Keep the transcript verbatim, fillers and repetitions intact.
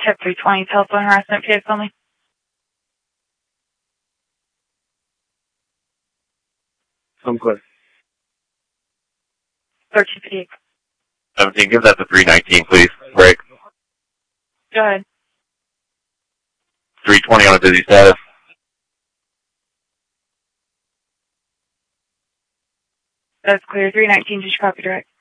tip three twenty, telephone harassment, P X only. I'm clear. thirteen fifty-eight. seventeen, give that to three nineteen, please. Break. Go ahead. three twenty on a busy status. That's clear. three nineteen, did you copy direct?